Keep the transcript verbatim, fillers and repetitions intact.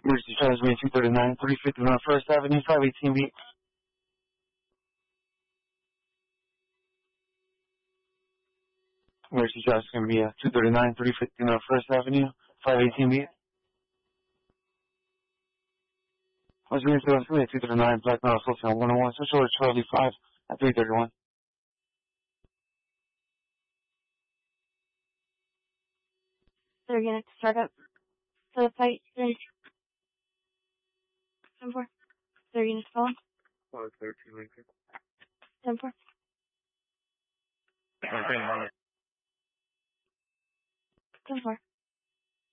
Emergency transmitting two thirty-nine, three fifty-one First Avenue, five eighteen beat. Emergency transmitting going to be uh, two thirty-nine, three fifty-one First Avenue, five eighteen beat. Emergency transmitting two thirty-nine, Black Mountain, Fulton, one oh one, switch over to Charlie five at three thirty-one. They're going to start up for the fight. ten four. They're going to call. five thirteen, Lincoln. ten four. ten four.